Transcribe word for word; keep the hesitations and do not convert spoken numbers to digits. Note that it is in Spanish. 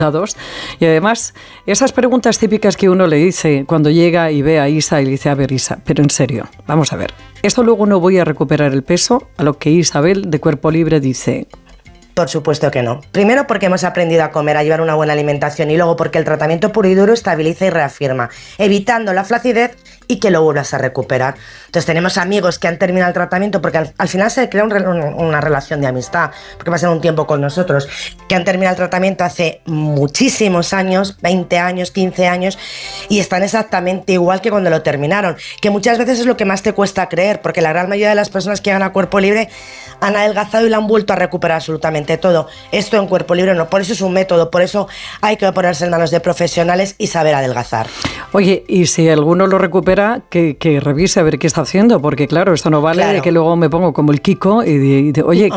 Y además, esas preguntas típicas que uno le dice cuando llega y ve a Isa y le dice, a ver Isa, pero en serio, vamos a ver, ¿esto luego no voy a recuperar el peso? A lo que Isabel de Cuerpo Libre dice... Por supuesto que no. Primero porque hemos aprendido a comer, a llevar una buena alimentación y luego porque el tratamiento puro y duro estabiliza y reafirma, evitando la flacidez y que lo vuelvas a recuperar. Entonces tenemos amigos que han terminado el tratamiento porque al, al final se crea un, un, una relación de amistad, porque pasan un tiempo con nosotros, que han terminado el tratamiento hace muchísimos años, veinte años, quince años, y están exactamente igual que cuando lo terminaron, que muchas veces es lo que más te cuesta creer, porque la gran mayoría de las personas que llegan a Cuerpo Libre han adelgazado y lo han vuelto a recuperar absolutamente todo. Esto en Cuerpo Libre no, por eso es un método, por eso hay que ponerse en manos de profesionales y saber adelgazar. Oye, y si alguno lo recupera, que, que revise a ver qué está haciendo, porque claro, esto no vale claro. de que luego me pongo como el Kiko y de, de oye,